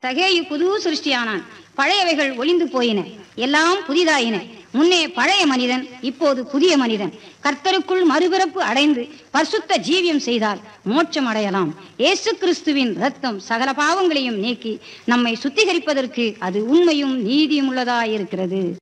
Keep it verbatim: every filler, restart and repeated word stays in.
தகேயு புது சிருஷ்டியானான். பழையவைகள் ஒளிந்து போயின, எல்லாம் புதிதாயின. முன்னே பழைய மனிதன், இப்போது புதிய மனிதன். கர்த்தருக்குள் மறுபிறப்பு அடைந்து பரிசுத்த ஜீவியம் செய்தால் மோட்சம் அடையலாம். இயேசு கிறிஸ்துவின் இரத்தம் சகல பாவங்களையும் நீக்கி நம்மை சுத்திகரிப்பதற்கு அது உண்மையும் நீதியும் உள்ளதாயிருக்கிறது.